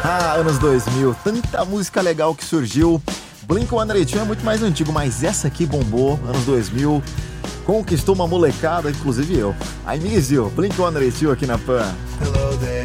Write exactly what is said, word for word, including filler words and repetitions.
Ah, anos dois mil, tanta música legal que surgiu. blink one eighty two é muito mais antigo, mas essa aqui bombou, anos dois mil, conquistou uma molecada, inclusive eu. I Miss You, blink one eighty two aqui na Pan. Hello there.